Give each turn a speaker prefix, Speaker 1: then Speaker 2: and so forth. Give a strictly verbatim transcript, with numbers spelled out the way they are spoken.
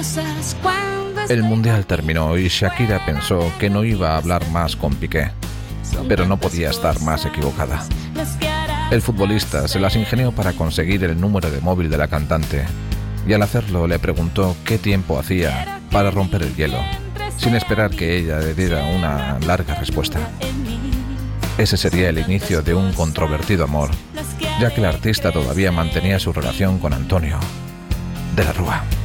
Speaker 1: El Mundial terminó y Shakira pensó que no iba a hablar más con Piqué, pero no podía estar más equivocada. El futbolista se las ingenió para conseguir el número de móvil de la cantante y al hacerlo le preguntó qué tiempo hacía para romper el hielo, sin esperar que ella le diera una larga respuesta. Ese sería el inicio de un controvertido amor, ya que el artista todavía mantenía su relación con Antonio de la Rúa.